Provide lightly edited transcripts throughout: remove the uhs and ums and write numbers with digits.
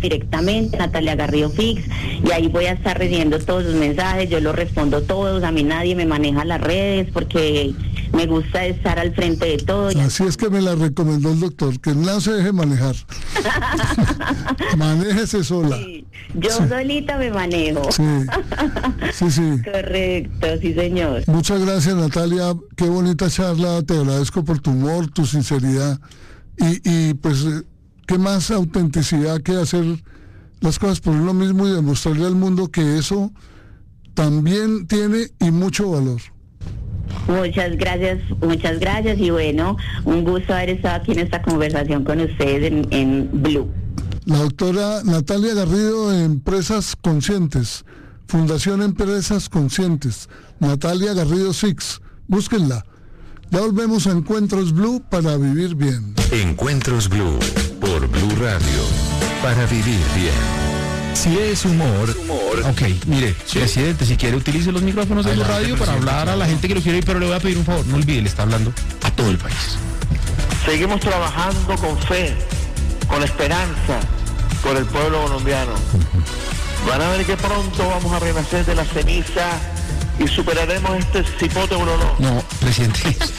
directamente, Natalia Garrido Fix, y ahí voy a estar recibiendo todos sus mensajes, yo los respondo todos, a mí nadie me maneja las redes porque me gusta estar al frente de todo. Así es que me la recomendó el doctor, que no se deje manejar. Manéjese sola. Sí, yo solita me manejo. Sí. Correcto, sí señor. Muchas gracias, Natalia, qué bonita charla, te agradezco por tu humor, tu sinceridad y pues qué más autenticidad que hacer las cosas por uno mismo y demostrarle al mundo que eso también tiene y mucho valor. Muchas gracias y bueno, un gusto haber estado aquí en esta conversación con ustedes en Blue. La doctora Natalia Garrido de Empresas Conscientes, Fundación Empresas Conscientes, Natalia Garrido Six, búsquenla. Ya volvemos a Encuentros Blue para vivir bien. Encuentros Blue, por Blue Radio, para vivir bien. Si es humor... Ok, mire, presidente, si quiere utilice los micrófonos de Blue Radio para hablar a la gente que lo quiere, pero le voy a pedir un favor, no olvide, le está hablando a todo el país. Seguimos trabajando con fe, con esperanza, por el pueblo colombiano. Van a ver que pronto vamos a renacer de la ceniza y superaremos este cipote bololó. No, presidente.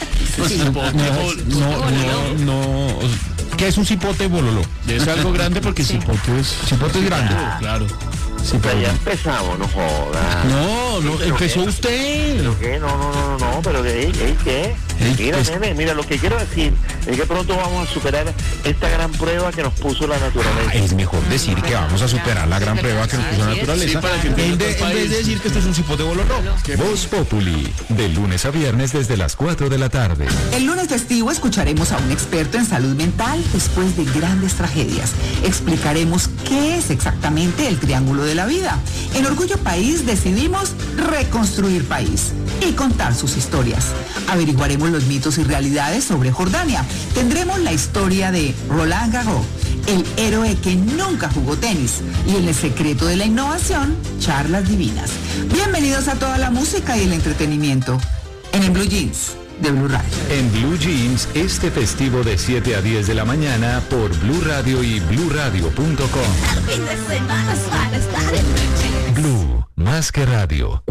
No. ¿Qué es un cipote bololó? Es algo grande porque cipote es grande. Claro. Sí, pero ya empezamos, no jodas. No, empezó usted. ¿Pero qué? No, pero ¿qué? Mira, nene, mira, lo que quiero decir es que pronto vamos a superar esta gran prueba que nos puso la naturaleza. Es mejor decir que vamos a superar la gran prueba que nos puso la naturaleza, en vez de decir que esto es un cipote bololó. Voz Populi, de lunes a viernes desde las 4 de la tarde. El lunes festivo escucharemos a un experto en salud mental después de grandes tragedias. Explicaremos qué es exactamente el triángulo de la vida. En Orgullo País decidimos reconstruir país y contar sus historias. Averiguaremos los mitos y realidades sobre Jordania. Tendremos la historia de Roland Garros, el héroe que nunca jugó tenis, y en el secreto de la innovación, charlas divinas. Bienvenidos a toda la música y el entretenimiento en el Blue Jeans de Blue Radio. En Blue Jeans, este festivo de 7 a 10 de la mañana por Blue Radio y BlueRadio.com. Blue, más que radio.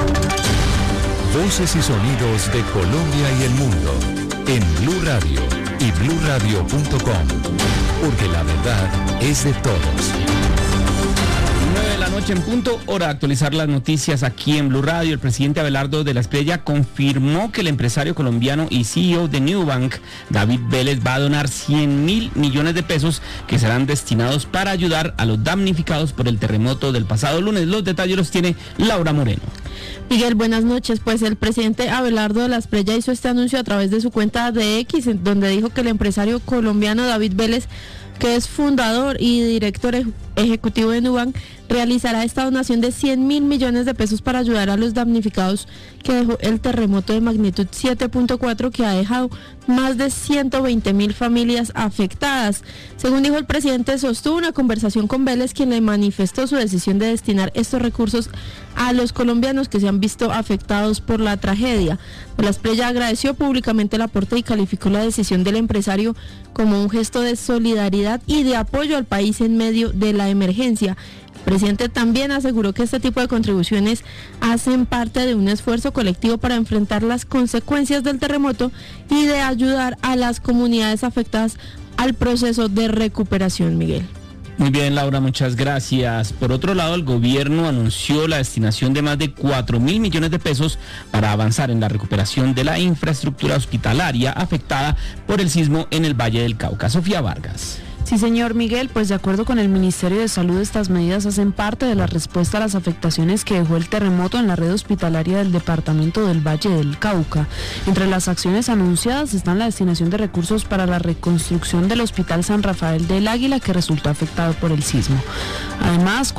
Voces y sonidos de Colombia y el mundo en Blue Radio y BlueRadio.com, porque la verdad es de todos. 9 de la noche en punto, hora de actualizar las noticias aquí en Blue Radio. El presidente Abelardo de la Espriella confirmó que el empresario colombiano y CEO de Nubank, David Vélez, va a donar 100.000 millones de pesos que serán destinados para ayudar a los damnificados por el terremoto del pasado lunes. Los detalles los tiene Laura Moreno. Miguel, buenas noches. Pues el presidente Abelardo de la Espriella hizo este anuncio a través de su cuenta de X, en donde dijo que el empresario colombiano David Vélez, que es fundador y director ejecutivo de Nubank, realizará esta donación de 100.000 millones de pesos para ayudar a los damnificados que dejó el terremoto de magnitud 7.4 que ha dejado más de 120.000 familias afectadas. Según dijo el presidente, sostuvo una conversación con Vélez, quien le manifestó su decisión de destinar estos recursos a los colombianos que se han visto afectados por la tragedia. De la Espriella agradeció públicamente el aporte y calificó la decisión del empresario como un gesto de solidaridad y de apoyo al país en medio de la emergencia. El presidente también aseguró que este tipo de contribuciones hacen parte de un esfuerzo colectivo para enfrentar las consecuencias del terremoto y de ayudar a las comunidades afectadas al proceso de recuperación, Miguel. Muy bien, Laura, muchas gracias. Por otro lado, el gobierno anunció la destinación de más de 4.000 millones de pesos para avanzar en la recuperación de la infraestructura hospitalaria afectada por el sismo en el Valle del Cauca. Sofía Vargas. Sí, señor Miguel, pues de acuerdo con el Ministerio de Salud, estas medidas hacen parte de la respuesta a las afectaciones que dejó el terremoto en la red hospitalaria del departamento del Valle del Cauca. Entre las acciones anunciadas están la destinación de recursos para la reconstrucción del Hospital San Rafael del Águila, que resultó afectado por el sismo. Además,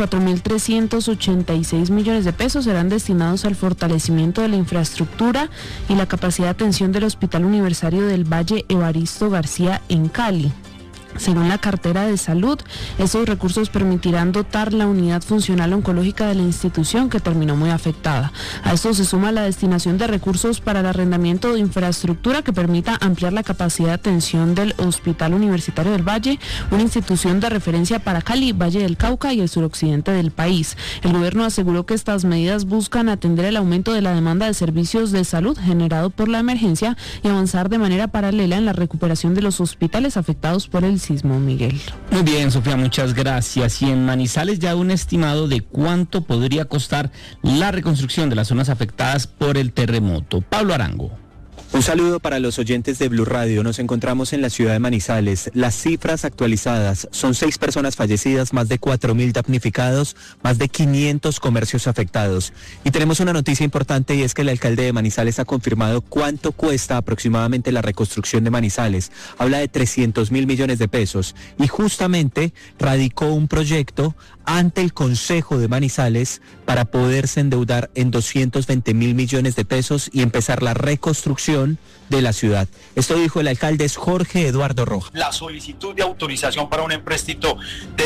4.386 millones de pesos serán destinados al fortalecimiento de la infraestructura y la capacidad de atención del Hospital Universitario del Valle Evaristo García en Cali. Según la cartera de salud, estos recursos permitirán dotar la unidad funcional oncológica de la institución, que terminó muy afectada. A esto se suma la destinación de recursos para el arrendamiento de infraestructura que permita ampliar la capacidad de atención del Hospital Universitario del Valle, una institución de referencia para Cali, Valle del Cauca y el suroccidente del país. El gobierno aseguró que estas medidas buscan atender el aumento de la demanda de servicios de salud generado por la emergencia y avanzar de manera paralela en la recuperación de los hospitales afectados por el sismo, Miguel. Muy bien, Sofía, muchas gracias. Y en Manizales ya un estimado de cuánto podría costar la reconstrucción de las zonas afectadas por el terremoto. Pablo Arango. Un saludo para los oyentes de Blue Radio. Nos encontramos en la ciudad de Manizales. Las cifras actualizadas son 6 personas fallecidas, más de 4.000 damnificados, más de 500 comercios afectados. Y tenemos una noticia importante, y es que el alcalde de Manizales ha confirmado cuánto cuesta aproximadamente la reconstrucción de Manizales. Habla de 300.000 millones de pesos y justamente radicó un proyecto ante el Consejo de Manizales para poderse endeudar en 220.000 millones de pesos y empezar la reconstrucción de la ciudad. Esto dijo el alcalde, es Jorge Eduardo Rojas. La solicitud de autorización para un empréstito de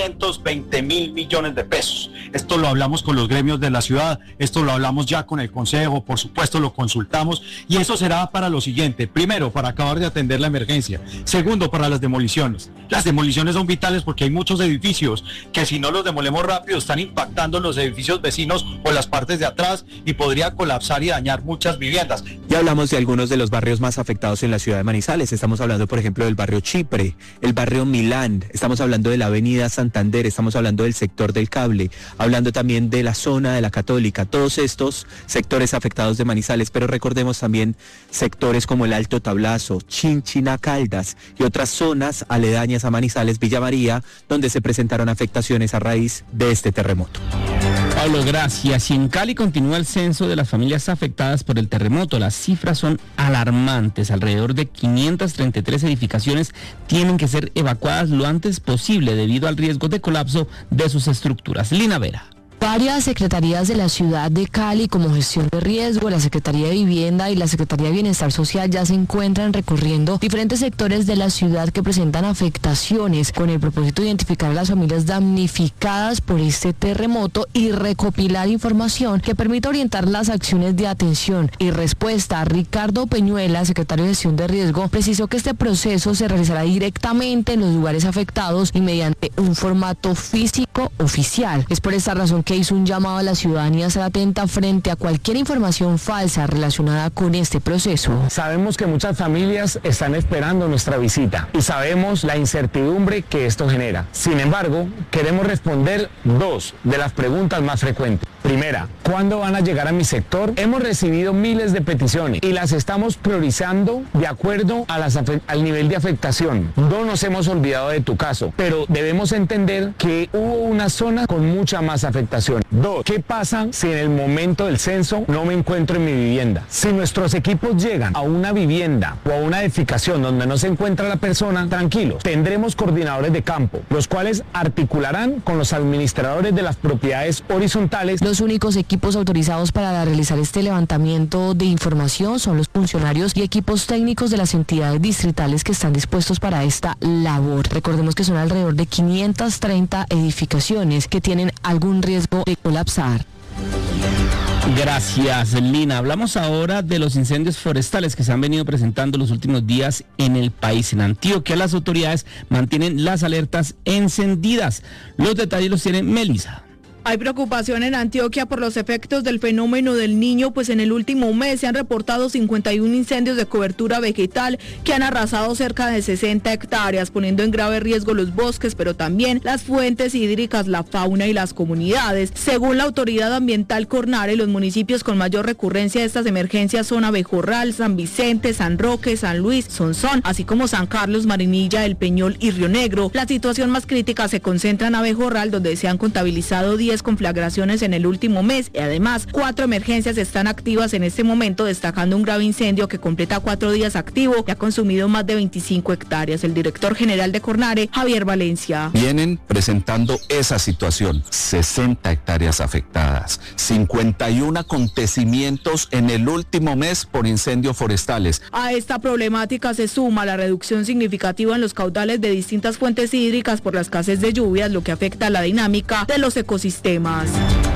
220.000 millones de pesos. Esto lo hablamos con los gremios de la ciudad, esto lo hablamos ya con el Consejo, por supuesto lo consultamos, y eso será para lo siguiente: primero, para acabar de atender la emergencia; segundo, para las demoliciones. Las demoliciones son vitales porque hay muchos edificios que, si no los demolemos rápido, están impactando en los edificios vecinos o las partes de atrás, y podría colapsar y dañar muchas viviendas. Ya hablamos de algunos de los barrios más afectados en la ciudad de Manizales. Estamos hablando, por ejemplo, del barrio Chipre, el barrio Milán, estamos hablando de la avenida Santander, estamos hablando del sector del Cable, hablando también de la zona de la Católica, todos estos sectores afectados de Manizales, pero recordemos también sectores como el Alto Tablazo, Chinchina, Caldas y otras zonas aledañas a Manizales, Villa María, donde se presentaron afectaciones a raíz de este terremoto. Pablo, gracias. Y en Cali continúa el censo de las familias afectadas por el terremoto. Las cifras son alarmantes. Alrededor de 533 edificaciones tienen que ser evacuadas lo antes posible debido al riesgo de colapso de sus estructuras. Lina Vera. Varias secretarías de la ciudad de Cali, como Gestión de Riesgo, la Secretaría de Vivienda y la Secretaría de Bienestar Social, ya se encuentran recorriendo diferentes sectores de la ciudad que presentan afectaciones, con el propósito de identificar a las familias damnificadas por este terremoto y recopilar información que permita orientar las acciones de atención y respuesta. Ricardo Peñuela, secretario de Gestión de Riesgo, precisó que este proceso se realizará directamente en los lugares afectados y mediante un formato físico oficial. Es por esta razón que hizo un llamado a la ciudadanía a estar atenta frente a cualquier información falsa relacionada con este proceso. Sabemos que muchas familias están esperando nuestra visita y sabemos la incertidumbre que esto genera. Sin embargo, queremos responder 2 de las preguntas más frecuentes. Primera, ¿cuándo van a llegar a mi sector? Hemos recibido miles de peticiones y las estamos priorizando de acuerdo a al nivel de afectación. No nos hemos olvidado de tu caso, pero debemos entender que hubo una zona con mucha más afectación. 2, ¿qué pasa si en el momento del censo no me encuentro en mi vivienda? Si nuestros equipos llegan a una vivienda o a una edificación donde no se encuentra la persona, tranquilos, tendremos coordinadores de campo, los cuales articularán con los administradores de las propiedades horizontales. Los únicos equipos autorizados para realizar este levantamiento de información son los funcionarios y equipos técnicos de las entidades distritales que están dispuestos para esta labor. Recordemos que son alrededor de 530 edificaciones que tienen algún riesgo de colapsar. Gracias, Lina. Hablamos ahora de los incendios forestales que se han venido presentando los últimos días en el país. En Antioquia, las autoridades mantienen las alertas encendidas. Los detalles los tiene Melissa. Hay preocupación en Antioquia por los efectos del fenómeno del Niño, pues en el último mes se han reportado 51 incendios de cobertura vegetal que han arrasado cerca de 60 hectáreas, poniendo en grave riesgo los bosques, pero también las fuentes hídricas, la fauna y las comunidades. Según la autoridad ambiental Cornare, los municipios con mayor recurrencia de estas emergencias son Abejorral, San Vicente, San Roque, San Luis, Sonsón, así como San Carlos, Marinilla, El Peñol y Río Negro. La situación más crítica se concentra en Abejorral, donde se han contabilizado 10 10 conflagraciones en el último mes y además 4 emergencias están activas en este momento, destacando un grave incendio que completa 4 días activo y ha consumido más de 25 hectáreas. El director general de Cornare, Javier Valencia. Vienen presentando esa situación, 60 hectáreas afectadas, 51 acontecimientos en el último mes por incendios forestales. A esta problemática se suma la reducción significativa en los caudales de distintas fuentes hídricas por la escasez de lluvias, lo que afecta a la dinámica de los ecosistemas.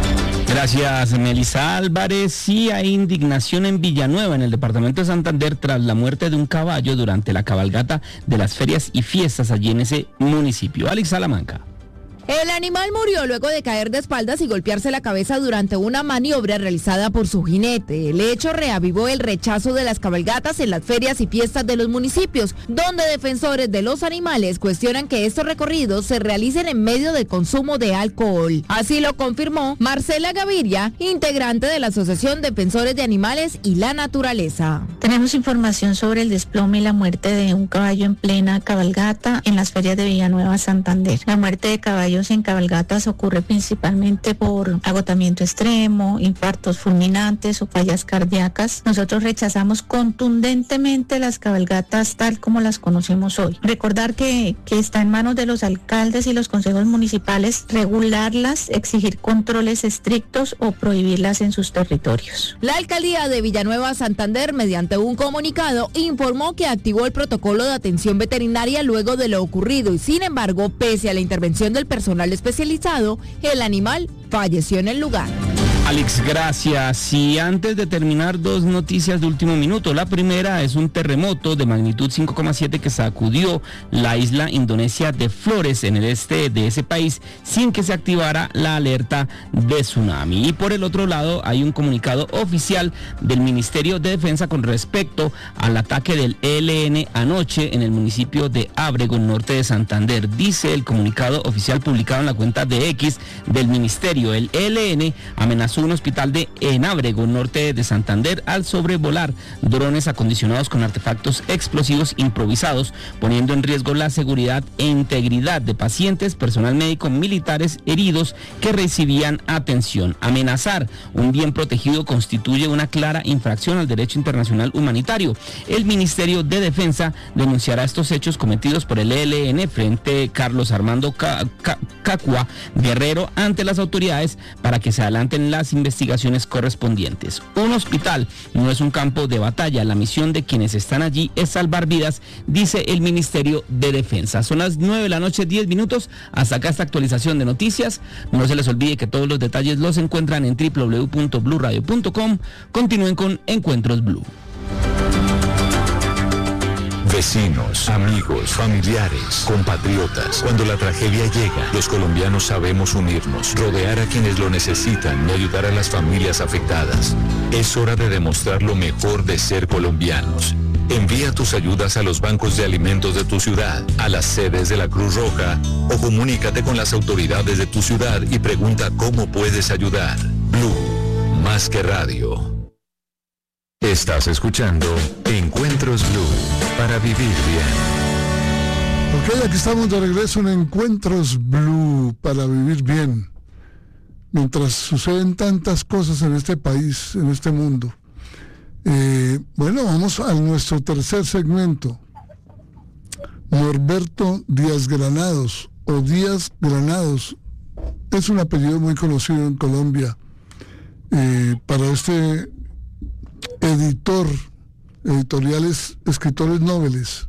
Gracias, Melissa Álvarez. Sí hay indignación en Villanueva, en el departamento de Santander, tras la muerte de un caballo durante la cabalgata de las ferias y fiestas allí en ese municipio. Alex Salamanca. El animal murió luego de caer de espaldas y golpearse la cabeza durante una maniobra realizada por su jinete. El hecho reavivó el rechazo de las cabalgatas en las ferias y fiestas de los municipios, donde defensores de los animales cuestionan que estos recorridos se realicen en medio del consumo de alcohol. Así lo confirmó Marcela Gaviria, integrante de la Asociación Defensores de Animales y la Naturaleza. Tenemos información sobre el desplome y la muerte de un caballo en plena cabalgata en las ferias de Villanueva, Santander. La muerte de caballos en cabalgatas ocurre principalmente por agotamiento extremo, infartos fulminantes o fallas cardíacas. Nosotros rechazamos contundentemente las cabalgatas tal como las conocemos hoy. Recordar que está en manos de los alcaldes y los consejos municipales regularlas, exigir controles estrictos o prohibirlas en sus territorios. La alcaldía de Villanueva, Santander, mediante un comunicado, informó que activó el protocolo de atención veterinaria luego de lo ocurrido y, sin embargo, pese a la intervención del personal especializado, el animal falleció en el lugar. Alex, gracias. Y antes de terminar, 2 noticias de último minuto. La primera es un terremoto de magnitud 5,7 que sacudió la isla indonesia de Flores en el este de ese país sin que se activara la alerta de tsunami. Y por el otro lado, hay un comunicado oficial del Ministerio de Defensa con respecto al ataque del ELN anoche en el municipio de Ábrego, norte de Santander. Dice el comunicado oficial publicado en la cuenta de X del Ministerio: el ELN amenazó un hospital en Ábrego, norte de Santander, al sobrevolar drones acondicionados con artefactos explosivos improvisados, poniendo en riesgo la seguridad e integridad de pacientes, personal médico, militares heridos que recibían atención. Amenazar un bien protegido constituye una clara infracción al derecho internacional humanitario. El Ministerio de Defensa denunciará estos hechos cometidos por el ELN frente Carlos Armando Cacua Guerrero ante las autoridades para que se adelanten las investigaciones correspondientes. Un hospital no es un campo de batalla. La misión de quienes están allí es salvar vidas, dice el Ministerio de Defensa. Son las 9 de la noche, 10 minutos. Hasta acá esta actualización de noticias. No se les olvide que todos los detalles los encuentran en www.bluradio.com. Continúen con Encuentros Blue. Vecinos, amigos, familiares, compatriotas. Cuando la tragedia llega, los colombianos sabemos unirnos, rodear a quienes lo necesitan y ayudar a las familias afectadas. Es hora de demostrar lo mejor de ser colombianos. Envía tus ayudas a los bancos de alimentos de tu ciudad, a las sedes de la Cruz Roja o comunícate con las autoridades de tu ciudad y pregunta cómo puedes ayudar. Blue, más que radio. Estás escuchando Encuentros Blue, para vivir bien. Ok, aquí estamos de regreso en Encuentros Blue, para vivir bien. Mientras suceden tantas cosas en este país, en este mundo. Bueno, vamos a nuestro tercer segmento. Norberto Díaz Granados, o Díaz Granados, es un apellido muy conocido en Colombia. Para este editoriales escritores nobles.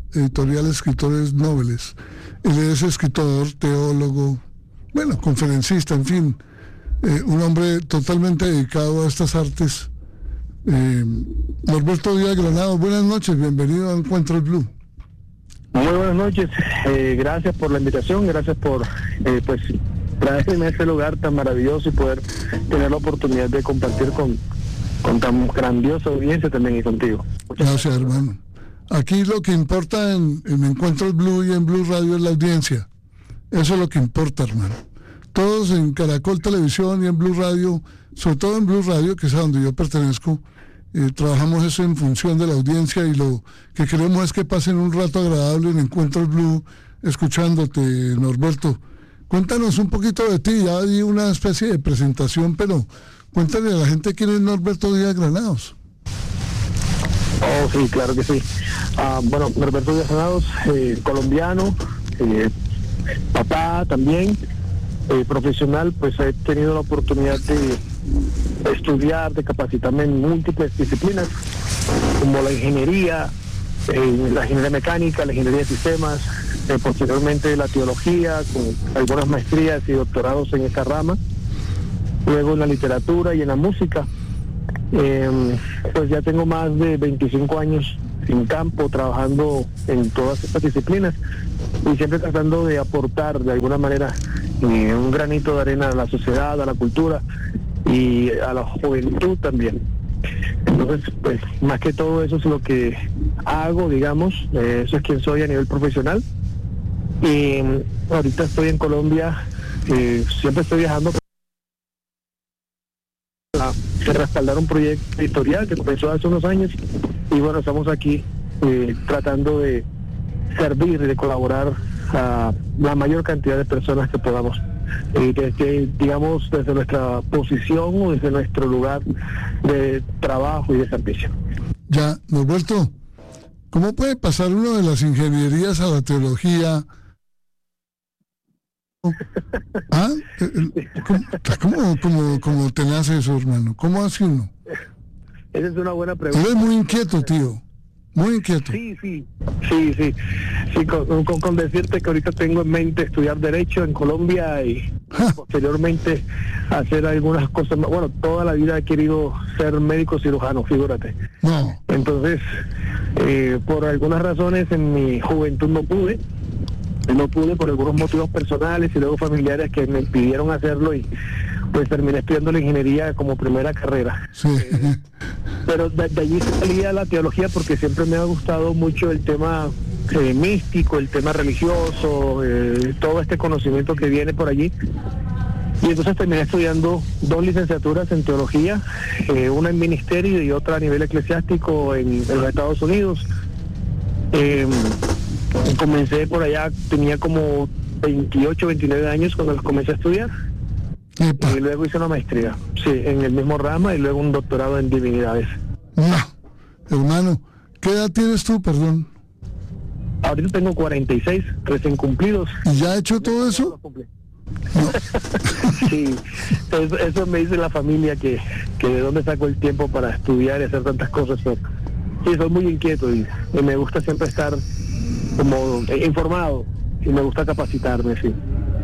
Él es escritor, teólogo, bueno, conferencista, en fin, un hombre totalmente dedicado a estas artes. Norberto Díaz Granados, buenas noches, bienvenido a Encuentros Blue. Muy buenas noches, gracias por la invitación, gracias por traerme a este lugar tan maravilloso y poder tener la oportunidad de compartir con tan grandiosa audiencia también y contigo. Gracias, hermano. Aquí lo que importa en Encuentros Blue y en Blue Radio es la audiencia. Eso es lo que importa, hermano. Todos en Caracol Televisión y en Blue Radio, sobre todo en Blue Radio, que es a donde yo pertenezco, trabajamos eso en función de la audiencia, y lo que queremos es que pasen un rato agradable en Encuentros Blue, escuchándote, Norberto. Cuéntanos un poquito de ti, ya di una especie de presentación, pero cuéntale a la gente quién es Norberto Díaz Granados. Oh, sí, claro que sí. Bueno, Norberto Díaz Granados, colombiano, papá también, profesional, pues he tenido la oportunidad de estudiar, de capacitarme en múltiples disciplinas, como la ingeniería mecánica, la ingeniería de sistemas, posteriormente la teología, con algunas maestrías y doctorados en esta rama, luego en la literatura y en la música. Pues ya tengo más de 25 años en campo, trabajando en todas estas disciplinas y siempre tratando de aportar de alguna manera un granito de arena a la sociedad, a la cultura y a la juventud también. Entonces, pues más que todo eso es lo que hago, digamos, eso es quien soy a nivel profesional. Y ahorita estoy en Colombia, siempre estoy viajando para respaldar un proyecto editorial que comenzó hace unos años y bueno, estamos aquí tratando de servir y de colaborar a la mayor cantidad de personas que podamos, desde nuestra posición o desde nuestro lugar de trabajo y de servicio. Ya, Norberto, ¿cómo puede pasar uno de las ingenierías a la teología? ¿Cómo te nace eso, hermano? ¿Cómo hace uno? Esa es una buena pregunta. Eres muy inquieto, tío. Muy inquieto. Sí, con decirte que ahorita tengo en mente estudiar Derecho en Colombia y posteriormente hacer algunas cosas más. Bueno, toda la vida he querido ser médico cirujano, figúrate. No. Entonces, por algunas razones en mi juventud no pude por algunos motivos personales y luego familiares que me pidieron hacerlo y pues terminé estudiando la ingeniería como primera carrera. Sí. Pero de allí salía la teología porque siempre me ha gustado mucho el tema místico, el tema religioso, todo este conocimiento que viene por allí. Y entonces terminé estudiando 2 licenciaturas en teología, una en ministerio y otra a nivel eclesiástico en los Estados Unidos. Comencé por allá, tenía como 28, 29 años cuando los comencé a estudiar. Y luego hice una maestría, sí, en el mismo rama y luego un doctorado en divinidades. No, hermano, ¿qué edad tienes tú, perdón? Ahorita tengo 46, recién cumplidos. ¿Y ya ha hecho todo eso? No. Sí, eso me dice la familia que de dónde saco el tiempo para estudiar y hacer tantas cosas. Pero sí, soy muy inquieto y me gusta siempre estar como informado y me gusta capacitarme, sí.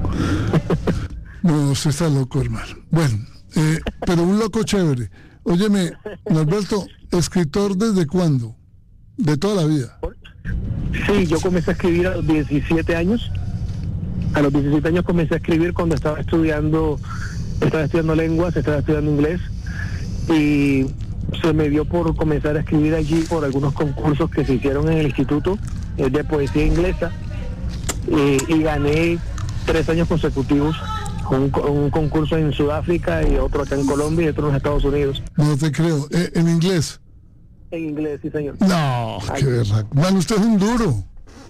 No, usted está loco, hermano. Bueno, pero un loco chévere. Óyeme, Norberto, ¿escritor desde cuándo? ¿De toda la vida? Sí, yo comencé a escribir a los 17 años. A los 17 años comencé a escribir cuando estaba estudiando lenguas, estaba estudiando inglés. Y se me dio por comenzar a escribir allí por algunos concursos que se hicieron en el Instituto de Poesía Inglesa. Y gané 3 años consecutivos. Un concurso en Sudáfrica y otro acá en Colombia y otro en los Estados Unidos. No te creo. ¿En inglés? En inglés, sí, señor. No, qué verdad. Man, usted es un duro.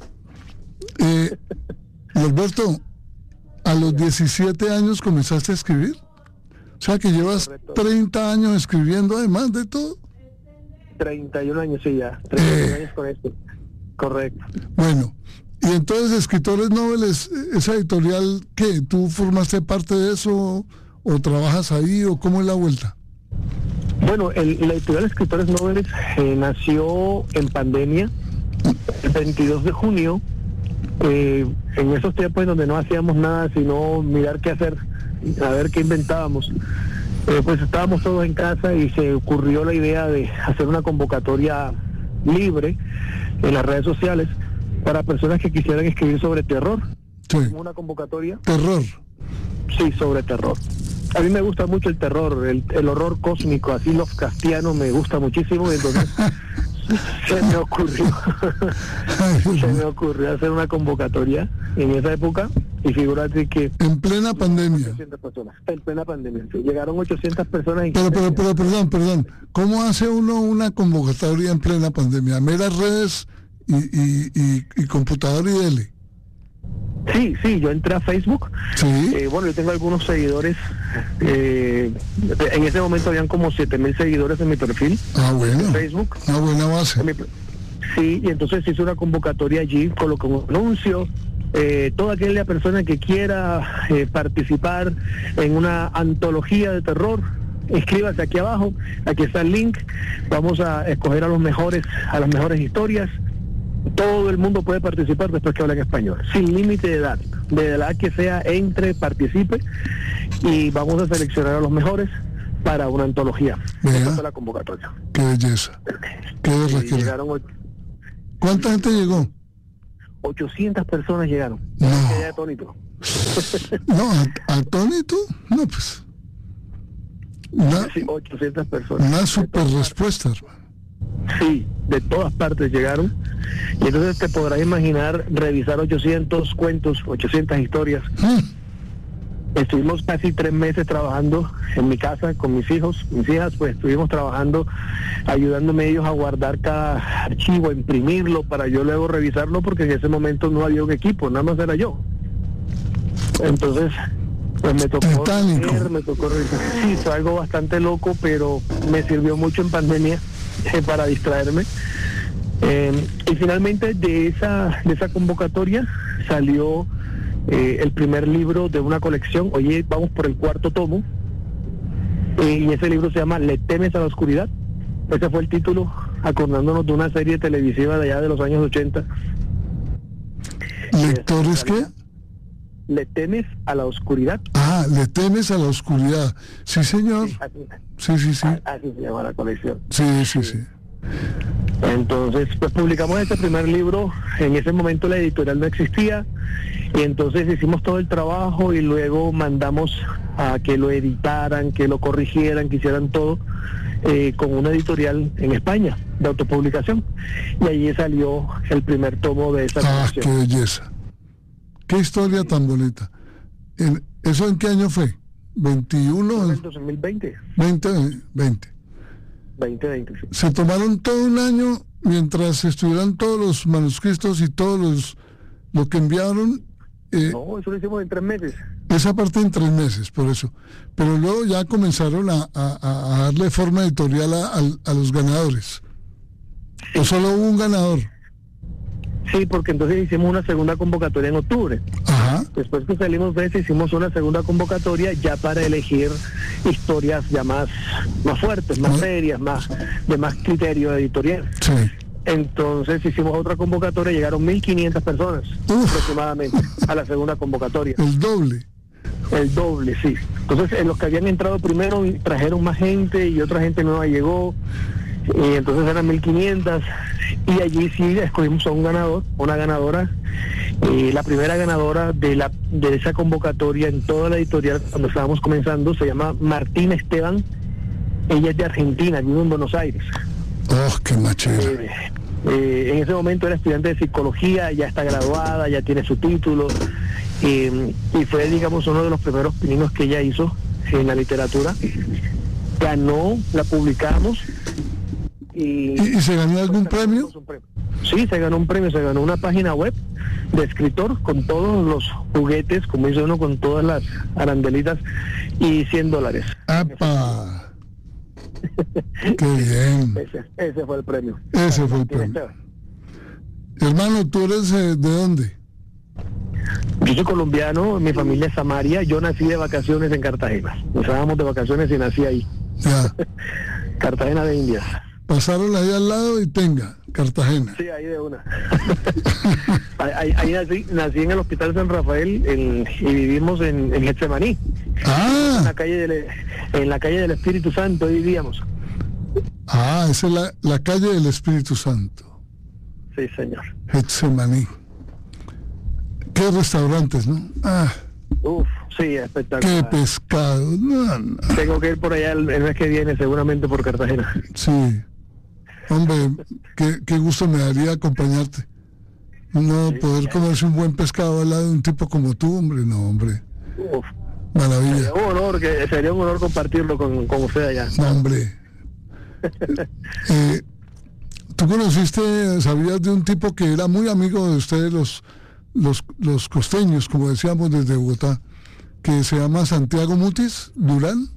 Norberto, ¿a los 17 años comenzaste a escribir? O sea que llevas Correcto. 30 años escribiendo además de todo. 31 años, sí, ya. 31 años con esto. Correcto. Bueno, y entonces Escritores Nobles, esa editorial, ¿qué? ¿Tú formaste parte de eso o trabajas ahí o cómo es la vuelta? Bueno, la editorial Escritores Nobles nació en pandemia, el 22 de junio, en esos tiempos en donde no hacíamos nada sino mirar qué hacer, a ver qué inventábamos. Pues estábamos todos en casa y se ocurrió la idea de hacer una convocatoria libre en las redes sociales para personas que quisieran escribir sobre terror. Sí. Una convocatoria. Terror. Sí, sobre terror. A mí me gusta mucho el terror, el horror cósmico, así Lovecraftiano me gusta muchísimo, y entonces se me ocurrió hacer una convocatoria en esa época, y figúrate que... En plena pandemia. 800 personas, en plena pandemia, sí, llegaron 800 personas. Pero perdón, ¿cómo hace uno una convocatoria en plena pandemia? Meras redes y computador y dele. Sí, yo entré a Facebook. Sí. Bueno, yo tengo algunos seguidores. En ese momento habían como 7,000 seguidores en mi perfil. Bueno. En Facebook. Una buena base. Sí, y entonces hice una convocatoria allí, coloqué un anuncio. Toda aquella persona que quiera participar en una antología de terror, inscríbase aquí abajo. Aquí está el link. Vamos a escoger a las mejores historias. Todo el mundo puede participar después que habla en español, sin límite de edad. De edad que sea, entre, participe, y vamos a seleccionar a los mejores para una antología. Esta fue la convocatoria. Qué belleza. Qué llegaron. ¿Cuánta gente llegó? 800 personas llegaron. No. Quedé atónito. No, atónito, no, pues. Sí, 800 personas. Una super respuesta, hermano. Sí, de todas partes llegaron. Y entonces te podrás imaginar revisar 800 cuentos, 800 historias. Estuvimos casi 3 meses trabajando en mi casa con mis hijos, mis hijas, pues estuvimos trabajando, ayudándome ellos a guardar cada archivo, a imprimirlo para yo luego revisarlo, porque en ese momento no había un equipo, nada más era yo. Entonces, pues me tocó revisar. Sí, fue algo bastante loco, pero me sirvió mucho en pandemia para distraerme. Y finalmente de esa convocatoria salió el primer libro de una colección. Hoy vamos por el 4º tomo, y ese libro se llama ¿Le temes a la oscuridad? Ese fue el título, acordándonos de una serie televisiva de allá de los años 80. ¿Lectores qué? ¿Le temes a la oscuridad? ¿Le temes a la oscuridad? Sí, señor. Sí. Así se llama la colección. Sí. Entonces, pues publicamos este primer libro. En ese momento la editorial no existía, y entonces hicimos todo el trabajo y luego mandamos a que lo editaran, que lo corrigieran, que hicieran todo con una editorial en España de autopublicación, y allí salió el primer tomo de esa colección. ¡Qué belleza! ¡Qué historia tan bonita! ¿Eso en qué año fue? ¿21? En 2020. 2020. 2020, sí. Se tomaron todo un año mientras estuvieran todos los manuscritos y todos lo que enviaron. No, eso lo hicimos en 3 meses. Esa parte en 3 meses, por eso. Pero luego ya comenzaron a darle forma editorial a los ganadores. Sí. ¿O solo hubo un ganador? Sí, porque entonces hicimos una segunda convocatoria en octubre. Ajá. Después que salimos de eso, hicimos una segunda convocatoria ya para elegir historias ya más fuertes, más serias, de más criterio editorial. Sí. Entonces hicimos otra convocatoria, llegaron 1.500 personas aproximadamente a la segunda convocatoria. El doble. El doble, sí. Entonces en los que habían entrado primero trajeron más gente y otra gente nueva llegó. Y entonces eran 1.500, y allí sí escogimos a un ganador, una ganadora, la primera ganadora de esa convocatoria en toda la editorial cuando estábamos comenzando. Se llama Martina Esteban. Ella es de Argentina, vive en Buenos Aires. ¡Oh, qué machera! En ese momento era estudiante de psicología, ya está graduada, ya tiene su título, y fue, digamos, uno de los primeros pininos que ella hizo en la literatura. Ganó, la publicamos. ¿Y se ganó algún premio? Sí, se ganó un premio, se ganó una página web de escritor con todos los juguetes, como dice uno, con todas las arandelitas, y $100. ¡Apa! ¡Qué bien! Ese fue el premio. Ese fue el premio. Hermano, ¿tú eres de dónde? Yo soy colombiano, mi familia es Samaria, yo nací de vacaciones en Cartagena. Estábamos de vacaciones y nací ahí. Ya. Cartagena de Indias. Pasaron ahí al lado y Cartagena. Sí, ahí de una. ahí nací en el Hospital San Rafael y vivimos en Getsemaní. En la calle del Espíritu Santo vivíamos. Esa es la calle del Espíritu Santo. Sí, señor. Getsemaní. Qué restaurantes, ¿no? Sí, espectacular. Qué pescado. No. Tengo que ir por allá el mes que viene, seguramente por Cartagena. Sí. Hombre, qué gusto me daría acompañarte. Poder comerse un buen pescado al lado de un tipo como tú, hombre. No, hombre. Maravilla. Sería un honor compartirlo con usted allá. No, hombre. ¿Tú sabías de un tipo que era muy amigo de ustedes, los costeños, como decíamos desde Bogotá, que se llama Santiago Mutis Durán.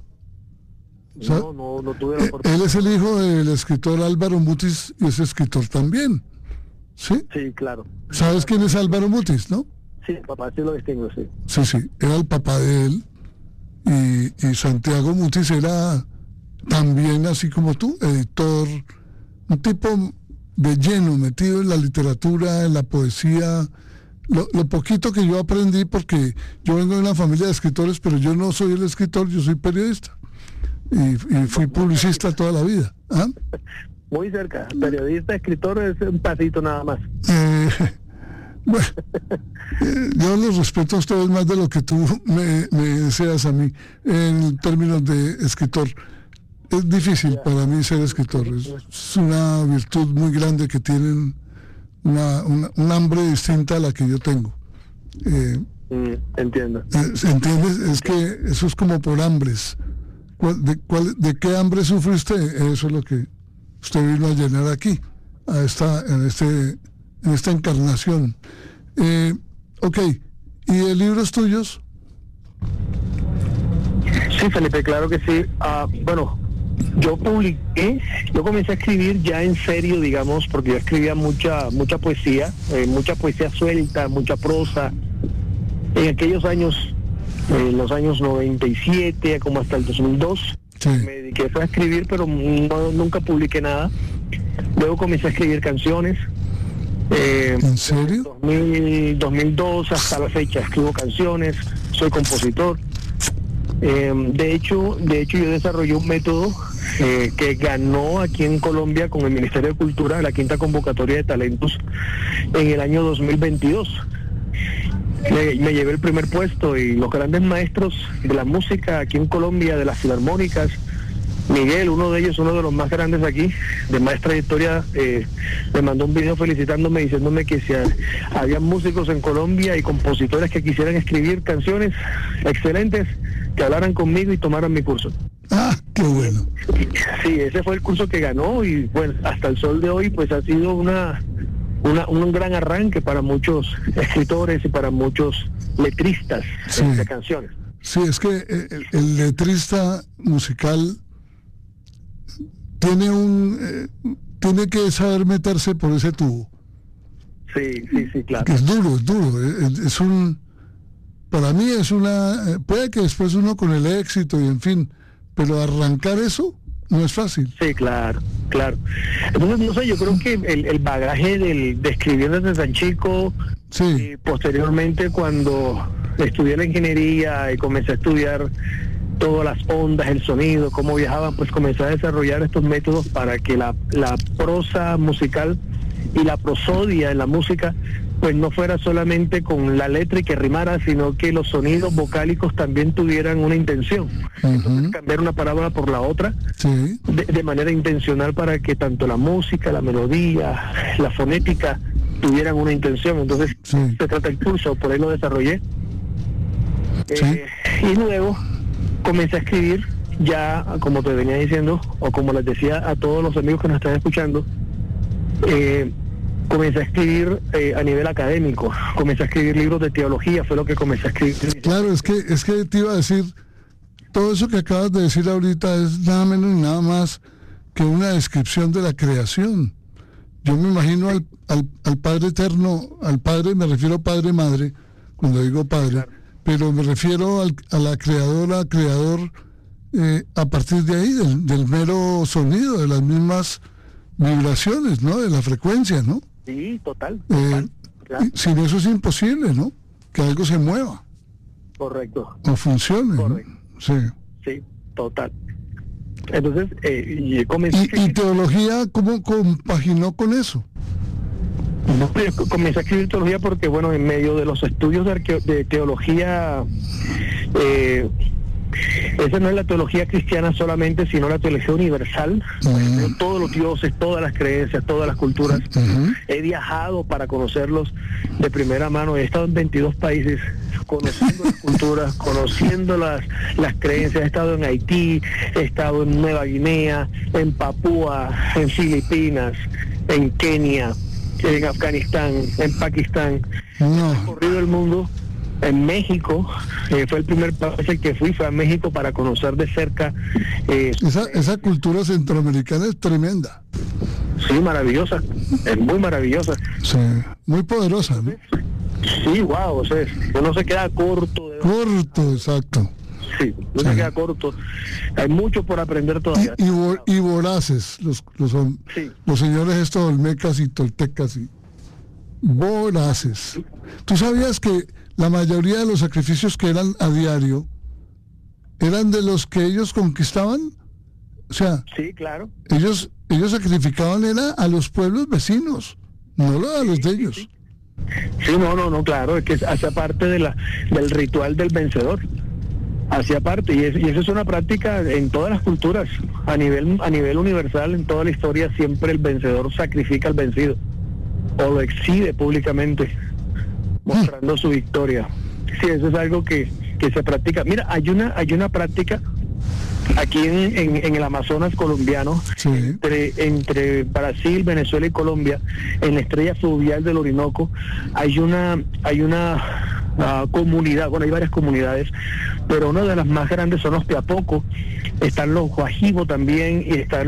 No tuve la oportunidad. Él es el hijo del escritor Álvaro Mutis y es escritor también. ¿Sí? Sí, claro. ¿Sabes quién es Álvaro Mutis, no? Sí, papá, sí lo distingo, sí. Sí, era el papá de él. Y Santiago Mutis era también, así como tú, editor, un tipo de lleno, metido en la literatura, en la poesía. Lo poquito que yo aprendí, porque yo vengo de una familia de escritores, pero yo no soy el escritor, yo soy periodista. Y fui publicista toda la vida. ¿Ah? Muy cerca. Periodista, escritor es un pasito nada más. Bueno, yo los respeto a ustedes más de lo que tú me deseas a mí en términos de escritor. Es difícil para mí ser escritor. Es una virtud muy grande que tienen un hambre distinta a la que yo tengo. Entiendo. ¿Entiendes? Es que eso es como por hambres. ¿De qué hambre sufre usted? Eso es lo que usted vino a llenar aquí, en esta encarnación. Ok, ¿y de libros tuyos? Sí, Felipe, claro que sí. Bueno, yo comencé a escribir ya en serio, digamos, porque yo escribía mucha poesía suelta, mucha prosa. En aquellos años, en los años 97, como hasta el 2002, me dediqué a escribir, pero nunca publiqué nada. Luego comencé a escribir canciones. ¿En serio? 2002 hasta la fecha escribo canciones, soy compositor. De hecho yo desarrollé un método que ganó aquí en Colombia con el Ministerio de Cultura la quinta convocatoria de talentos en el año 2022. Me llevé el primer puesto y los grandes maestros de la música aquí en Colombia, de las filarmónicas, Miguel, uno de ellos, uno de los más grandes aquí, de más trayectoria, me mandó un video felicitándome, diciéndome que si había músicos en Colombia y compositores que quisieran escribir canciones excelentes, que hablaran conmigo y tomaran mi curso. ¡Ah, qué bueno! Sí, ese fue el curso que ganó y bueno, hasta el sol de hoy pues ha sido un gran arranque para muchos escritores y para muchos letristas de canciones. Sí, es que el letrista musical tiene que saber meterse por ese tubo. Sí, claro. Que es duro. Para mí puede que después uno con el éxito y en fin, pero arrancar eso no es fácil. Sí, claro. Entonces, no sé, yo creo que el bagaje de escribir desde tan chico, posteriormente cuando estudié la ingeniería y comencé a estudiar todas las ondas, el sonido, cómo viajaban, pues comencé a desarrollar estos métodos para que la prosa musical y la prosodia en la música pues no fuera solamente con la letra y que rimara, sino que los sonidos vocálicos también tuvieran una intención. Entonces cambiar una palabra por la otra de manera intencional para que tanto la música, la melodía, la fonética tuvieran una intención. Entonces se trata el curso, por ahí lo desarrollé. Y luego comencé a escribir ya, como te venía diciendo, o como les decía a todos los amigos que nos están escuchando, comencé a escribir a nivel académico, comencé a escribir libros de teología, fue lo que comencé a escribir. Claro, es que te iba a decir, todo eso que acabas de decir ahorita es nada menos ni nada más que una descripción de la creación. Yo me imagino al Padre Eterno, al Padre, me refiero a Padre Madre, cuando digo Padre, pero me refiero a la creadora, creador, a partir de ahí, del mero sonido, de las mismas vibraciones, ¿no? De la frecuencia, ¿no? Sí, total. Claro. Sin eso es imposible, ¿no? Que algo se mueva. Correcto. O funcione. Correcto. ¿No? Sí, total. Entonces, ¿Y teología cómo compaginó con eso? Comencé a escribir teología porque, bueno, en medio de los estudios de teología, esa no es la teología cristiana solamente, sino la teología universal, todos los dioses, todas las creencias, todas las culturas. He viajado para conocerlos de primera mano, he estado en 22 países conociendo las culturas, conociendo las creencias. He estado en Haití, he estado en Nueva Guinea, en Papúa, en Filipinas, en Kenia, en Afganistán, en Pakistán, No. He recorrido el mundo. En México, fue el primer país al que fui, fue a México para conocer de cerca. Esa cultura centroamericana es tremenda. Sí, maravillosa, es muy maravillosa. Sí, muy poderosa, ¿no? Sí, wow, o sea, uno se queda corto. Corto, exacto. Sí, uno se queda corto. Hay mucho por aprender todavía. Y voraces, los señores estos olmecas y toltecas, y voraces. ¿Tú sabías que la mayoría de los sacrificios que eran a diario eran de los que ellos conquistaban? O sea, sí, claro. Ellos sacrificaban era a los pueblos vecinos, no a los de ellos. Sí, no, claro, es que hacía parte del ritual del vencedor. Hacía parte, y eso es una práctica en todas las culturas, a nivel universal, en toda la historia, siempre el vencedor sacrifica al vencido, o lo exhibe públicamente, mostrando su victoria. Sí, eso es algo que se practica. Mira, hay una práctica aquí en el Amazonas colombiano, sí, entre Brasil, Venezuela y Colombia, en la estrella fluvial del Orinoco, hay una comunidad, bueno, hay varias comunidades, pero una de las más grandes son los Teapoco, están los Guajibo también, y están...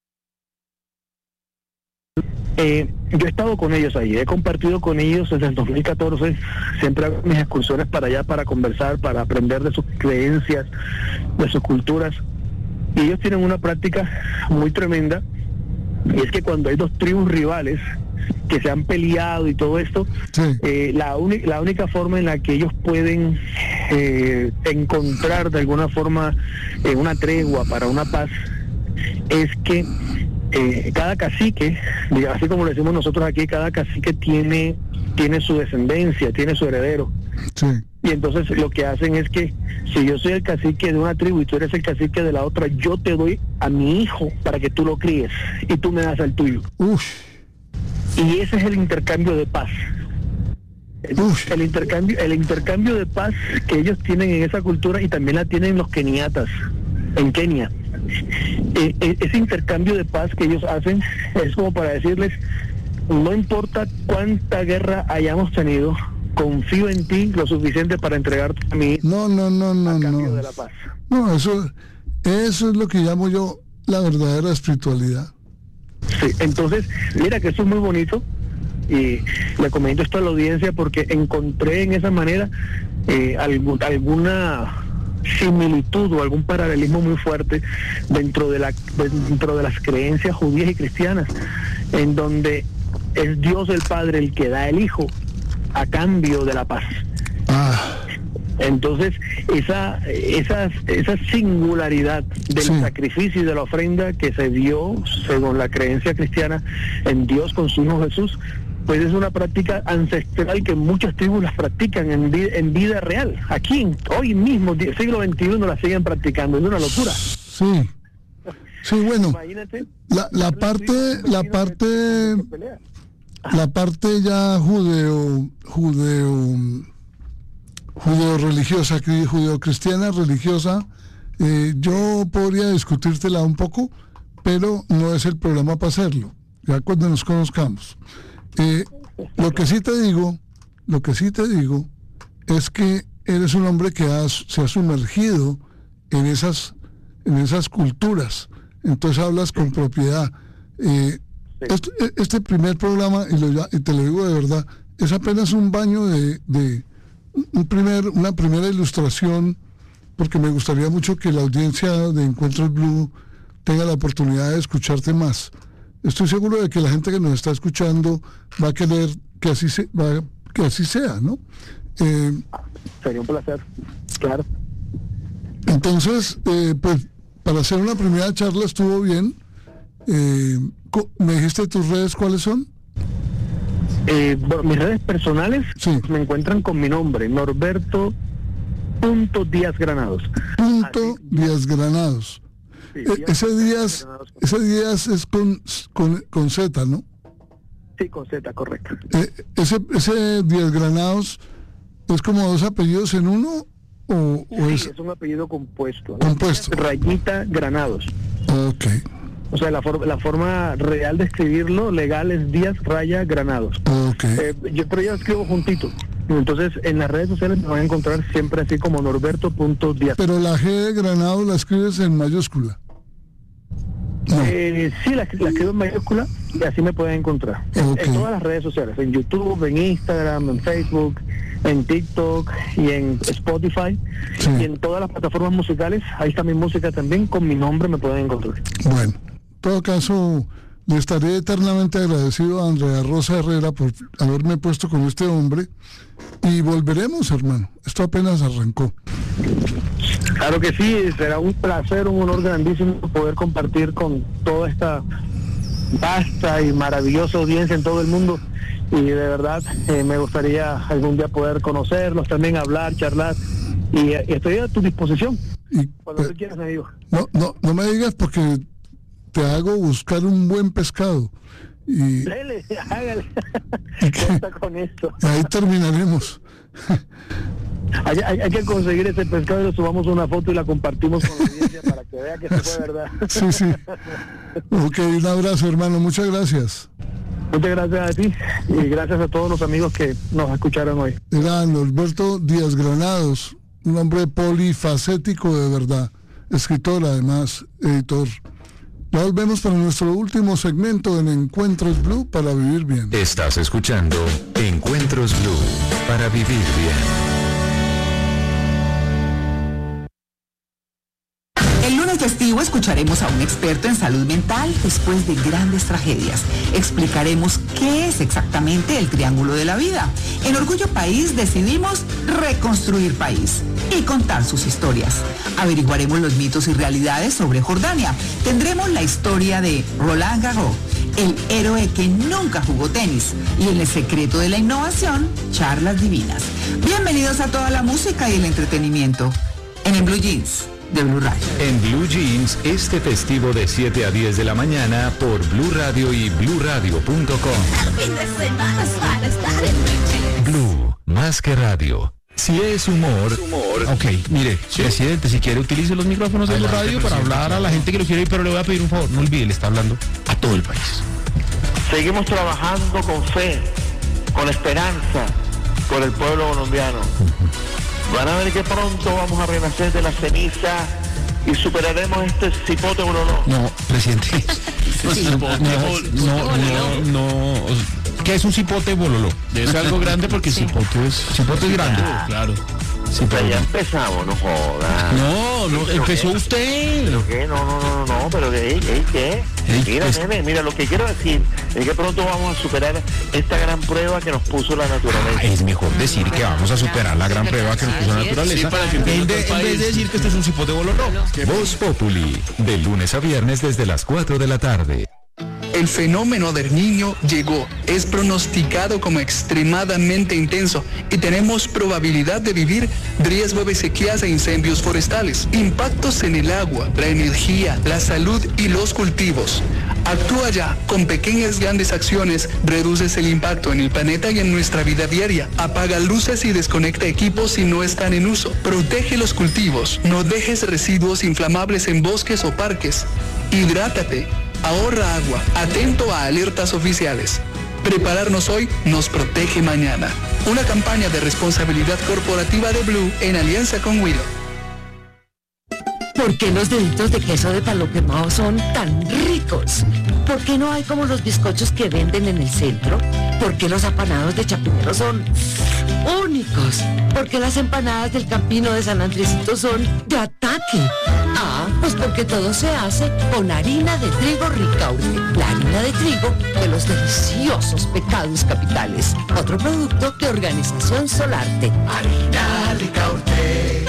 yo he estado con ellos ahí, he compartido con ellos desde el 2014, siempre hago mis excursiones para allá para conversar, para aprender de sus creencias, de sus culturas, y ellos tienen una práctica muy tremenda, y es que cuando hay dos tribus rivales que se han peleado y todo esto, sí, la única forma en la que ellos pueden encontrar de alguna forma una tregua para una paz es que cada cacique, así como lo decimos nosotros aquí, cada cacique tiene su descendencia, tiene su heredero. Sí. Y entonces lo que hacen es que si yo soy el cacique de una tribu y tú eres el cacique de la otra, yo te doy a mi hijo para que tú lo críes y tú me das al tuyo. Uf. Y ese es el intercambio de paz. El intercambio de paz que ellos tienen en esa cultura, y también la tienen los keniatas en Kenia. Ese intercambio de paz que ellos hacen es como para decirles: no importa cuánta guerra hayamos tenido, confío en ti lo suficiente para entregarte a mí. No. De la paz. No, eso es lo que llamo yo la verdadera espiritualidad. Sí, entonces, mira que eso es muy bonito, y le comento esto a la audiencia porque encontré en esa manera alguna similitud o algún paralelismo muy fuerte dentro de las creencias judías y cristianas, en donde es Dios el Padre el que da el Hijo a cambio de la paz. Entonces esa singularidad del sacrificio y de la ofrenda que se dio según la creencia cristiana en Dios con su Hijo Jesús, pues es una práctica ancestral que muchas tribus las practican en vida real. Aquí, hoy mismo, siglo XXI, la siguen practicando. Es una locura. Sí, bueno, la parte ya judeo-religiosa, judeo-cristiana religiosa, yo podría discutírtela un poco, pero no es el programa para hacerlo, ya cuando nos conozcamos. Lo que sí te digo es que eres un hombre que se ha sumergido en esas culturas, entonces hablas con propiedad. Este primer programa, y te lo digo de verdad, es apenas un baño de una primera ilustración, porque me gustaría mucho que la audiencia de Encuentros Blue tenga la oportunidad de escucharte más. Estoy seguro de que la gente que nos está escuchando va a querer que así sea, ¿no? Sería un placer, claro. Entonces, pues, para hacer una primera charla estuvo bien. ¿Me dijiste tus redes cuáles son? Bueno, mis redes personales me encuentran con mi nombre, Norberto.Díaz Granados. Díaz Granados. Sí, ese Díaz es con Z, ¿no? Sí, con Z, correcto. Ese Díaz Granados es como dos apellidos en uno, o sí, es un apellido compuesto. Compuesto. Rayita Granados. Ok. O sea, la forma real de escribirlo legal es Díaz-Granados. Pero yo escribo juntito. Entonces, en las redes sociales me van a encontrar siempre así como Norberto.Díaz. Pero la G de Granados la escribes en mayúscula. No. Sí, la escribo en mayúscula y así me pueden encontrar. En todas las redes sociales, en YouTube, en Instagram, en Facebook, en TikTok y en Spotify, y en todas las plataformas musicales. Ahí está mi música también, con mi nombre me pueden encontrar. Bueno, en todo caso, le estaré eternamente agradecido a Andrea Rosa Herrera por haberme puesto con este hombre, y volveremos, hermano. Esto apenas arrancó. Claro que sí, será un placer, un honor grandísimo poder compartir con toda esta vasta y maravillosa audiencia en todo el mundo, y de verdad me gustaría algún día poder conocerlos, también hablar, charlar, y estoy a tu disposición. Cuando tú quieras, amigo. No me digas, porque te hago buscar un buen pescado. Y dele, hágale. Con esto. Ahí terminaremos. Hay que conseguir ese pescado y lo subamos una foto y la compartimos con la audiencia para que vea que se fue verdad. Sí. Ok, un abrazo, hermano. Muchas gracias. Muchas gracias a ti y gracias a todos los amigos que nos escucharon hoy. Era Norberto Díaz Granados, un hombre polifacético de verdad. Escritor, además, editor. Ya volvemos para nuestro último segmento en Encuentros Blue para vivir bien. Estás escuchando Encuentros Blue para vivir bien. El lunes festivo escucharemos a un experto en salud mental después de grandes tragedias. Explicaremos qué es exactamente el triángulo de la vida. En Orgullo País decidimos reconstruir país y contar sus historias. Averiguaremos los mitos y realidades sobre Jordania. Tendremos la historia de Roland Garros, el héroe que nunca jugó tenis, y en el secreto de la innovación, charlas divinas. Bienvenidos a toda la música y el entretenimiento en Blue Jeans de Blue Radio. En Blue Jeans, este festivo de 7 a 10 de la mañana por Blue Radio y BlueRadio.com. Blue, más que radio. Si es humor. Ok, mire, presidente, si quiere utilice los micrófonos de Blue Radio para hablar a la gente que lo quiere oír, pero le voy a pedir un favor, no olvide, le está hablando a todo el país. Seguimos trabajando con fe, con esperanza, por el pueblo colombiano. Van a ver que pronto vamos a renacer de la ceniza y superaremos este cipote bololó. No, presidente. No. ¿Qué es un cipote bololó? Es algo grande porque cipote es grande. Claro. Sí, pero ya empezamos, no jodas. No, empezó usted. ¿Pero qué? No, pero ¿qué? Mira, nene, mira, lo que quiero decir es que pronto vamos a superar esta gran prueba que nos puso la naturaleza. Es mejor decir que vamos a superar la gran prueba que nos puso la naturaleza, en vez de decir que esto es un cipote boloró. Voz Populi, de lunes a viernes desde las 4 de la tarde. El fenómeno del Niño llegó, es pronosticado como extremadamente intenso y tenemos probabilidad de vivir riesgo de sequías e incendios forestales, impactos en el agua, la energía, la salud y los cultivos. Actúa ya, con pequeñas grandes acciones, reduces el impacto en el planeta y en nuestra vida diaria. Apaga luces y desconecta equipos si no están en uso. Protege los cultivos, no dejes residuos inflamables en bosques o parques. Hidrátate. Ahorra agua, atento a alertas oficiales. Prepararnos hoy nos protege mañana. Una campaña de responsabilidad corporativa de Blue en alianza con Widow. ¿Por qué los deditos de queso de palo quemado son tan ricos? ¿Por qué no hay como los bizcochos que venden en el centro? ¿Por qué los apanados de Chapinero son únicos? ¿Por qué las empanadas del Campino de San Andresito son de ataque? Pues porque todo se hace con harina de trigo Ricaurte, la harina de trigo de los deliciosos pecados capitales. Otro producto de Organización Solarte. Harina Ricaurte.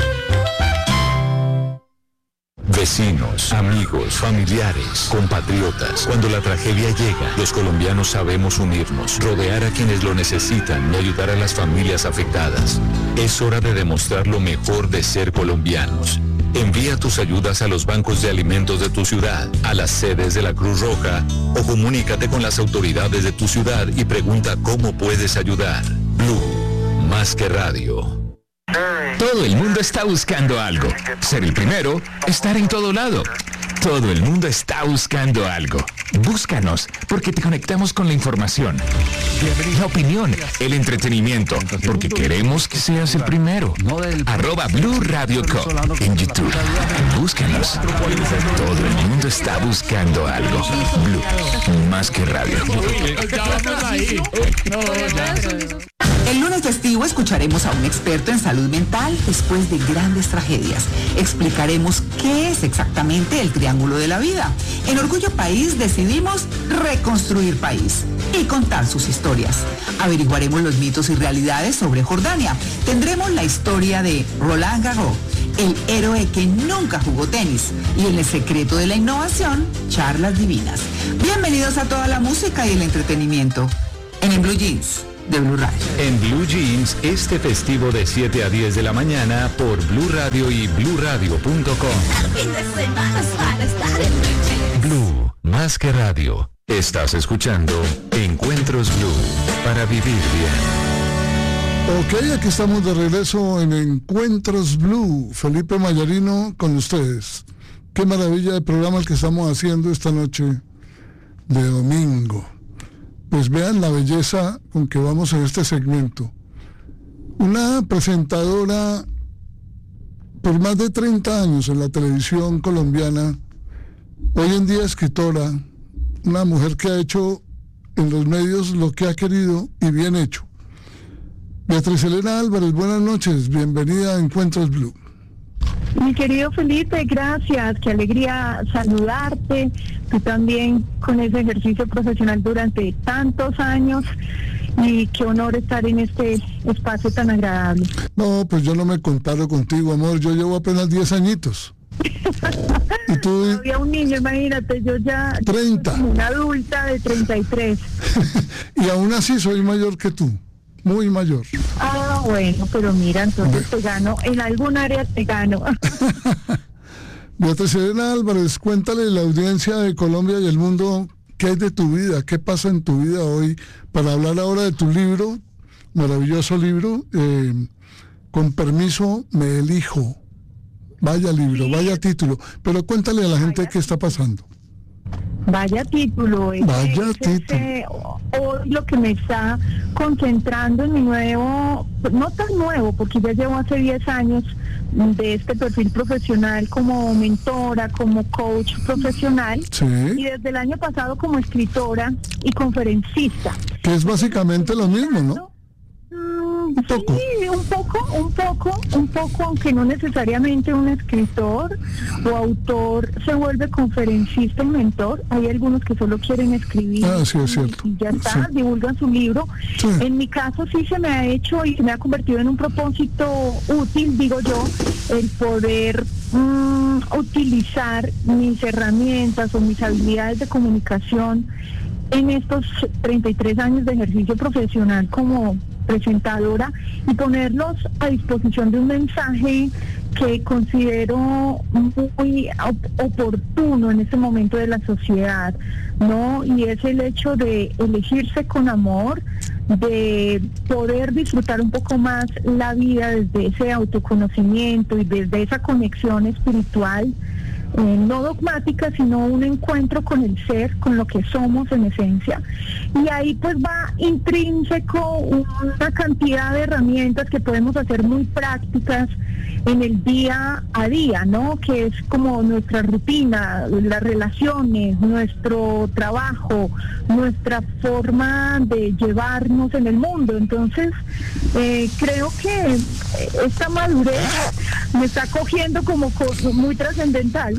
Vecinos, amigos, familiares, compatriotas. Cuando la tragedia llega, los colombianos sabemos unirnos, rodear a quienes lo necesitan y ayudar a las familias afectadas. Es hora de demostrar lo mejor de ser colombianos. Envía tus ayudas a los bancos de alimentos de tu ciudad, a las sedes de la Cruz Roja o comunícate con las autoridades de tu ciudad y pregunta cómo puedes ayudar. Blue, más que radio. Todo el mundo está buscando algo. Ser el primero, estar en todo lado. Todo el mundo está buscando algo. Búscanos, porque te conectamos con la información, la opinión, el entretenimiento, porque queremos que seas el primero. @Blue Radio Co. en YouTube. Búscanos. Todo el mundo está buscando algo. Blue, más que radio. El lunes festivo escucharemos a un experto en salud mental después de grandes tragedias. Explicaremos qué es exactamente el triángulo de la vida. En Orgullo País decidimos reconstruir país y contar sus historias. Averiguaremos los mitos y realidades sobre Jordania. Tendremos la historia de Roland Garros, el héroe que nunca jugó tenis, y en el secreto de la innovación, charlas divinas. Bienvenidos a toda la música y el entretenimiento en Blue Jeans de Blue Radio. En Blue Jeans, este festivo de 7 a 10 de la mañana por Blue Radio y BlueRadio.com. Blue, más que radio. Estás escuchando Encuentros Blue, para vivir bien. Ok, aquí estamos de regreso en Encuentros Blue. Felipe Mayarino con ustedes. Qué maravilla de programa el que estamos haciendo esta noche de domingo. Pues vean la belleza con que vamos en este segmento. Una presentadora por más de 30 años en la televisión colombiana, hoy en día escritora, una mujer que ha hecho en los medios lo que ha querido y bien hecho. Beatriz Elena Álvarez, buenas noches, bienvenida a Encuentros Blue. Mi querido Felipe, gracias, qué alegría saludarte, tú también con ese ejercicio profesional durante tantos años y qué honor estar en este espacio tan agradable. No, pues yo no me comparo contigo, amor, yo llevo apenas 10 añitos. ¿Y tú? Todavía un niño, imagínate, yo ya 30. Soy una adulta de 33. Y aún así soy mayor que tú. Muy mayor. Ah, bueno, pero mira, entonces te gano, en algún área te gano. Beatriz Elena Álvarez, cuéntale a la audiencia de Colombia y el mundo qué es de tu vida, qué pasa en tu vida hoy, para hablar ahora de tu libro, maravilloso libro, Con permiso me elijo. Vaya libro, vaya título, pero cuéntale a la gente qué está pasando. Vaya título. Vaya título. Hoy lo que me está concentrando en mi nuevo, no tan nuevo, porque ya llevo hace 10 años de este perfil profesional como mentora, como coach profesional, sí. Y desde el año pasado como escritora y conferencista. Que es básicamente lo mismo, ¿no? Un poco. Sí, un poco, aunque no necesariamente un escritor o autor se vuelve conferencista y mentor. Hay algunos que solo quieren escribir. Sí, es cierto. Y ya está, sí. Divulgan su libro. Sí. En mi caso sí se me ha hecho y se me ha convertido en un propósito útil, digo yo, el poder utilizar mis herramientas o mis habilidades de comunicación en estos 33 años de ejercicio profesional como presentadora y ponerlos a disposición de un mensaje que considero muy oportuno en este momento de la sociedad, ¿no? Y es el hecho de elegirse con amor, de poder disfrutar un poco más la vida desde ese autoconocimiento y desde esa conexión espiritual, no dogmática, sino un encuentro con el ser, con lo que somos en esencia. Y ahí pues va intrínseco una cantidad de herramientas que podemos hacer muy prácticas en el día a día, ¿no? Que es como nuestra rutina, las relaciones, nuestro trabajo, nuestra forma de llevarnos en el mundo. Entonces, creo que esta madurez me está cogiendo como muy trascendental.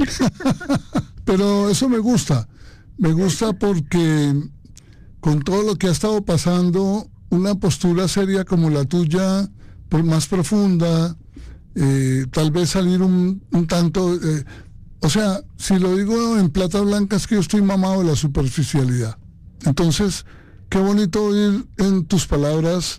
Pero eso me gusta porque con todo lo que ha estado pasando, una postura seria como la tuya, más profunda, tal vez salir un tanto, o sea, si lo digo en plata blanca es que yo estoy mamado de la superficialidad. Entonces, qué bonito oír en tus palabras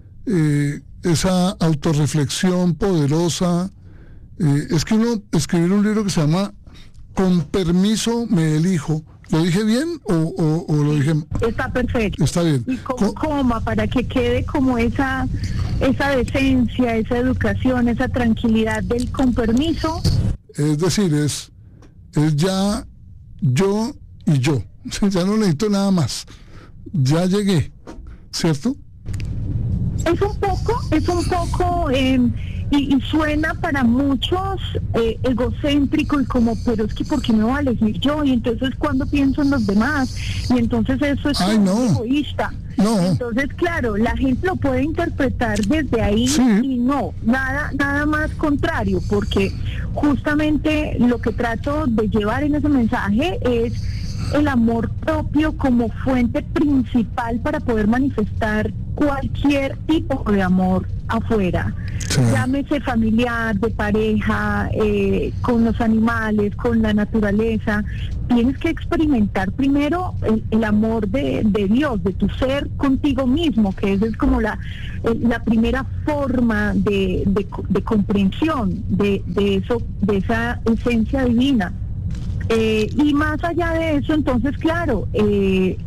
esa autorreflexión poderosa. Es que uno escribir un libro que se llama Con permiso me elijo. ¿Lo dije bien o lo dije? Está perfecto. Está bien. Y con coma, para que quede como esa decencia, esa educación, esa tranquilidad del con permiso. Es decir, es es ya yo y yo. Ya no necesito nada más. Ya llegué, ¿cierto? Es un poco, y suena para muchos egocéntrico y como, pero es que ¿por qué me voy a elegir yo? Y entonces cuando pienso en los demás, y entonces eso es egoísta. No. Entonces, claro, la gente lo puede interpretar desde ahí y no, nada más contrario, porque justamente lo que trato de llevar en ese mensaje es el amor propio como fuente principal para poder manifestar cualquier tipo de amor afuera, llámese familiar, de pareja, con los animales, con la naturaleza. Tienes que experimentar primero el amor de Dios, de tu ser contigo mismo, que esa es como la primera forma de comprensión de eso, de esa esencia divina. Y más allá de eso, entonces, claro, el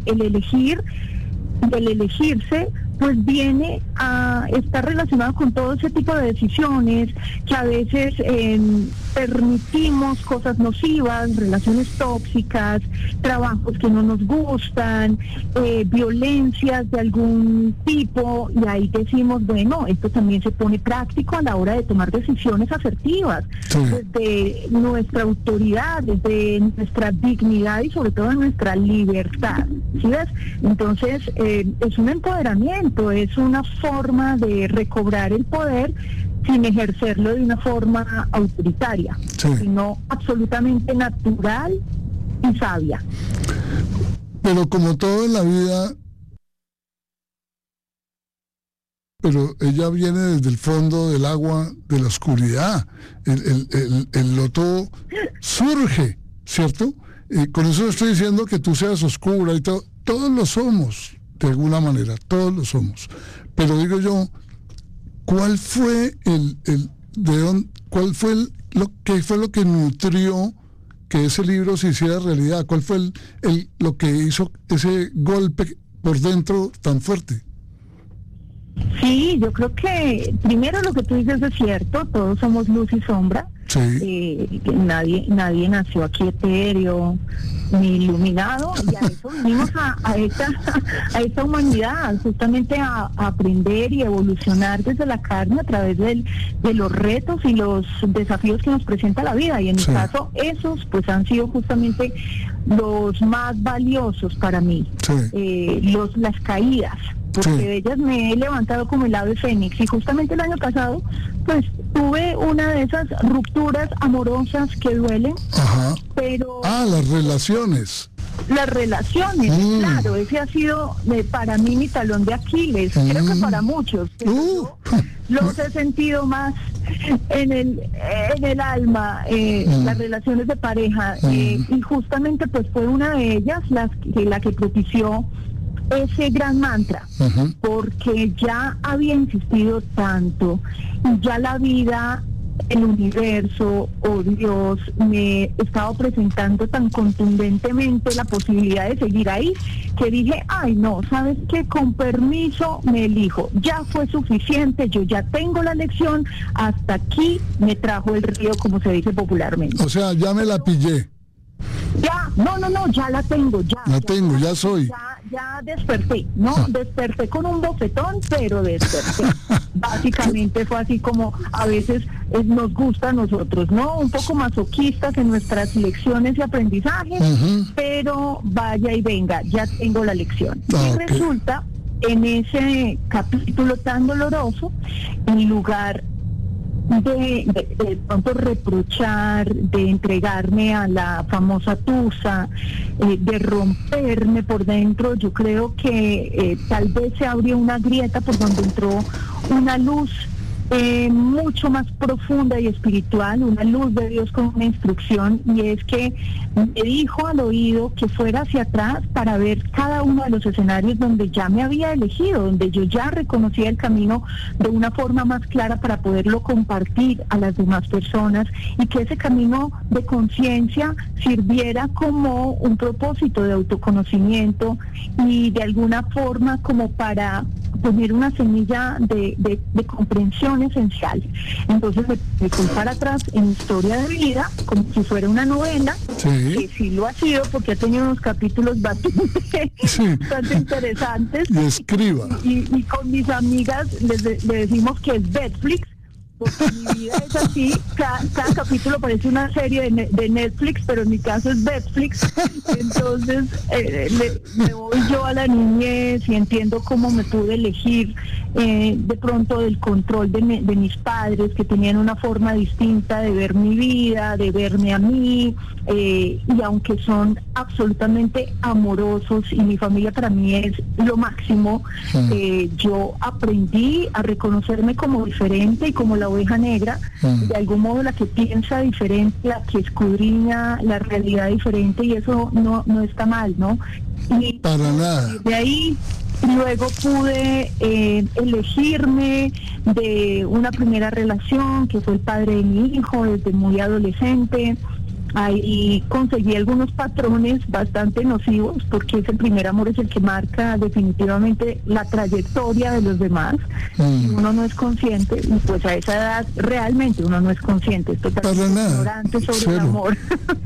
elegirse, pues viene a estar relacionado con todo ese tipo de decisiones que a veces permitimos cosas nocivas, relaciones tóxicas, trabajos que no nos gustan, violencias de algún tipo, y ahí decimos, bueno, esto también se pone práctico a la hora de tomar decisiones asertivas, desde nuestra autoridad, desde nuestra dignidad y sobre todo nuestra libertad, ¿sí ves? Entonces, es un empoderamiento, es una forma de recobrar el poder sin ejercerlo de una forma autoritaria, sino absolutamente natural y sabia. Pero como todo en la vida, pero ella viene desde el fondo del agua, de la oscuridad. El loto surge, ¿cierto? Con eso no estoy diciendo que tú seas oscura y todo. Todos lo somos, de alguna manera, todos lo somos. Pero digo yo, ¿cuál fue qué fue lo que nutrió que ese libro se hiciera realidad? ¿Cuál fue lo que hizo ese golpe por dentro tan fuerte? Sí, yo creo que primero lo que tú dices es cierto, todos somos luz y sombra. Nadie nació aquí etéreo ni iluminado, y a eso venimos a esta humanidad, justamente a aprender y evolucionar desde la carne a través de los retos y los desafíos que nos presenta la vida, y en mi caso esos pues han sido justamente los más valiosos para mí, las caídas, porque de ellas me he levantado como el ave fénix, y justamente el año pasado pues tuve una de esas rupturas amorosas que duelen, pero... las relaciones. Las relaciones, claro, ese ha sido para mí mi talón de Aquiles, creo que para muchos, pero yo los he sentido más en el alma, las relaciones de pareja, y justamente pues fue una de ellas la que propició ese gran mantra, porque ya había insistido tanto y ya la vida, el universo o Dios me estaba presentando tan contundentemente la posibilidad de seguir ahí, que dije, ay no, ¿sabes qué? Con permiso me elijo, ya fue suficiente, yo ya tengo la lección, hasta aquí me trajo el río, como se dice popularmente. O sea, ya me la pillé. Ya, no, ya la tengo, ya soy. Ya desperté, desperté con un bofetón, pero desperté. Básicamente fue así como a veces nos gusta a nosotros, ¿no? Un poco masoquistas en nuestras lecciones y aprendizajes, pero vaya y venga, ya tengo la lección. Y resulta, en ese capítulo tan doloroso, en lugar de pronto reprochar, de entregarme a la famosa tusa, de romperme por dentro, yo creo que tal vez se abrió una grieta por donde entró una luz mucho más profunda y espiritual, una luz de Dios con una instrucción, y es que me dijo al oído que fuera hacia atrás para ver cada uno de los escenarios donde ya me había elegido, donde yo ya reconocía el camino de una forma más clara para poderlo compartir a las demás personas, y que ese camino de conciencia sirviera como un propósito de autoconocimiento y de alguna forma como para poner una semilla de comprensión esencial. Entonces me fui para atrás en mi historia de vida, como si fuera una novela, que sí lo ha sido porque ha tenido unos capítulos bastante interesantes. Y escriba. Y con mis amigas le decimos que es Netflix, porque mi vida es así, cada capítulo parece una serie de Netflix, pero en mi caso es Netflix. Entonces me voy yo a la niñez y entiendo cómo me pude elegir de pronto del control de mis padres, que tenían una forma distinta de ver mi vida, de verme a mí, y aunque son absolutamente amorosos y mi familia para mí es lo máximo, yo aprendí a reconocerme como diferente y como la oveja negra, de algún modo la que piensa diferente, la que escudriña la realidad diferente, y eso no está mal, ¿no? Y para nada. De ahí luego pude elegirme de una primera relación que fue el padre de mi hijo desde muy adolescente. Ahí conseguí algunos patrones bastante nocivos, porque ese primer amor es el que marca definitivamente la trayectoria de los demás. Y uno no es consciente, y pues a esa edad realmente uno no es consciente, es totalmente ignorante sobre el amor.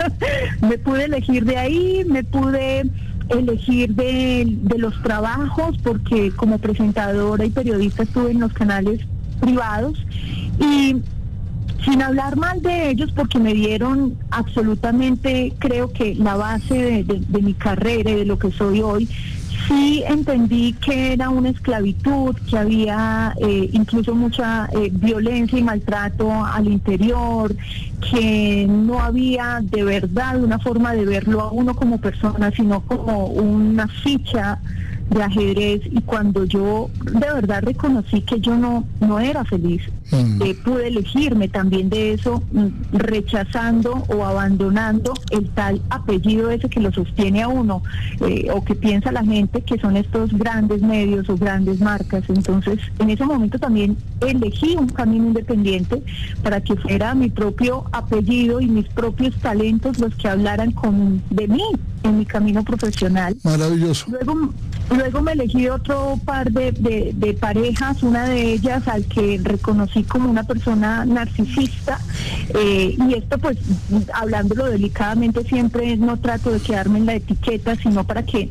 Me pude elegir de ahí, me pude elegir de los trabajos, porque como presentadora y periodista estuve en los canales privados, y sin hablar mal de ellos, porque me dieron absolutamente, creo que la base de mi carrera y de lo que soy hoy, sí entendí que era una esclavitud, que había incluso mucha violencia y maltrato al interior, que no había de verdad una forma de verlo a uno como persona, sino como una ficha de ajedrez. Y cuando yo de verdad reconocí que yo no era feliz, pude elegirme también de eso, rechazando o abandonando el tal apellido ese que lo sostiene a uno, o que piensa la gente que son estos grandes medios o grandes marcas. Entonces en ese momento también elegí un camino independiente para que fuera mi propio apellido y mis propios talentos los que hablaran de mí en mi camino profesional. Maravilloso. Luego me elegí otro par de parejas, una de ellas al que reconocí como una persona narcisista, y esto pues hablándolo delicadamente, siempre no trato de quedarme en la etiqueta, sino para que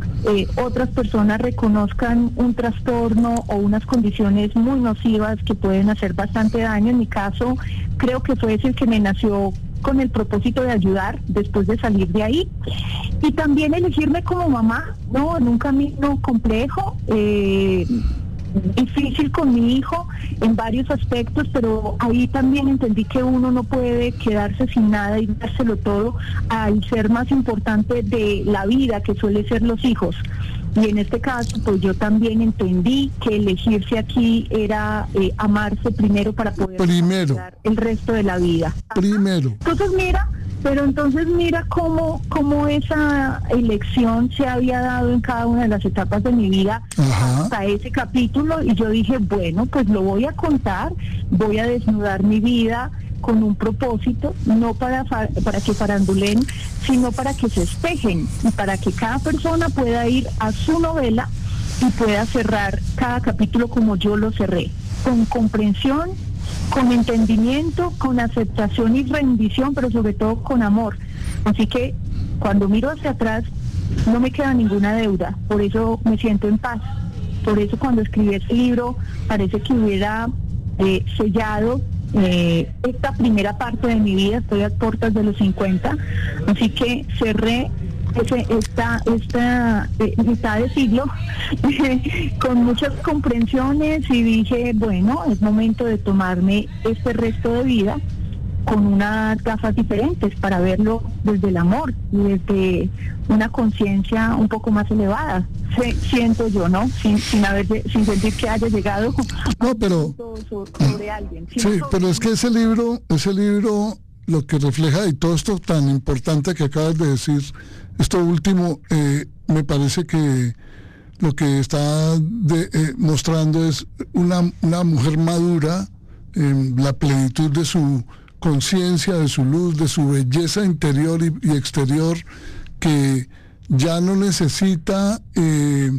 otras personas reconozcan un trastorno o unas condiciones muy nocivas que pueden hacer bastante daño. En mi caso creo que fue ese el que me nació con el propósito de ayudar después de salir de ahí, y también elegirme como mamá, ¿no? En un camino complejo, difícil con mi hijo en varios aspectos, pero ahí también entendí que uno no puede quedarse sin nada y dárselo todo al ser más importante de la vida, que suele ser los hijos. Y en este caso, pues yo también entendí que elegirse aquí era amarse primero para poder dar el resto de la vida. Primero. Entonces mira cómo esa elección se había dado en cada una de las etapas de mi vida hasta ese capítulo, y yo dije, bueno, pues lo voy a contar, voy a desnudar mi vida con un propósito, no para que farandulen, sino para que se espejen y para que cada persona pueda ir a su novela y pueda cerrar cada capítulo como yo lo cerré, con comprensión, con entendimiento, con aceptación y rendición, pero sobre todo con amor. Así que cuando miro hacia atrás no me queda ninguna deuda, por eso me siento en paz. Por eso cuando escribí este libro parece que hubiera sellado esta primera parte de mi vida. Estoy a puertas de los 50, así que cerré esta mitad de siglo con muchas comprensiones, y dije, bueno, es momento de tomarme este resto de vida con unas gafas diferentes para verlo desde el amor y desde una conciencia un poco más elevada. Siento yo, ¿no? Sin sentir que haya llegado sobre alguien. Sí, pero es que ese libro lo que refleja, y todo esto tan importante que acabas de decir, esto último, me parece que lo que está mostrando es una mujer madura en la plenitud de su conciencia, de su luz, de su belleza interior y exterior, que ya no necesita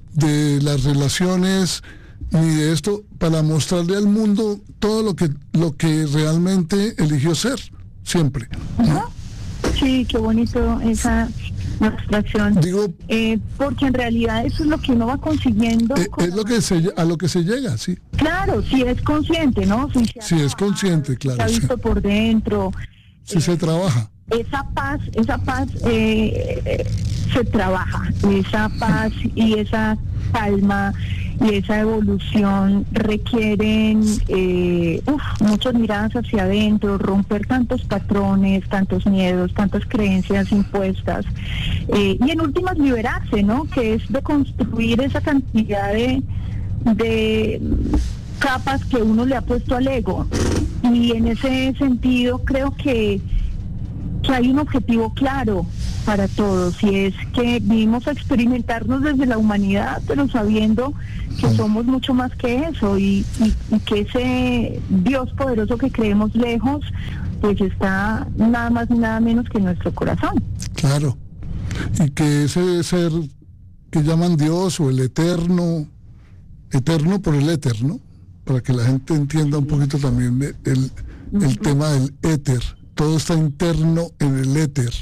de las relaciones, ni de esto, para mostrarle al mundo todo lo que realmente eligió ser, siempre, ¿no? Sí, qué bonito esa abstracción. Digo, porque en realidad eso es lo que uno va consiguiendo. Es a lo que se llega, sí. Claro, si es consciente, ¿no? Si es consciente, claro. Se ha visto por dentro. Si se trabaja. Esa paz se trabaja. Esa paz y esa calma y esa evolución requieren muchas miradas hacia adentro, romper tantos patrones, tantos miedos, tantas creencias impuestas y en últimas liberarse, ¿no? Que es de construir esa cantidad de capas que uno le ha puesto al ego, y en ese sentido creo que hay un objetivo claro para todos, y es que vinimos a experimentarnos desde la humanidad, pero sabiendo que somos mucho más que eso, y que ese Dios poderoso que creemos lejos, pues está nada más ni nada menos que en nuestro corazón. Claro, y que ese ser que llaman Dios o el eterno por el éter, ¿no? Para que la gente entienda un poquito también el tema del éter. Todo está interno en el éter.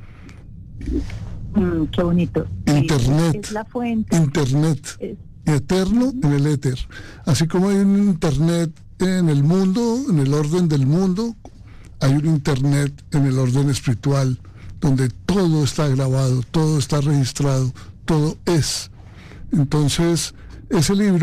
Qué bonito. Internet. Es la fuente. Internet. Eterno en el éter. Así como hay un internet en el mundo, en el orden del mundo, hay un internet en el orden espiritual, donde todo está grabado, todo está registrado, todo es. Entonces, ese libro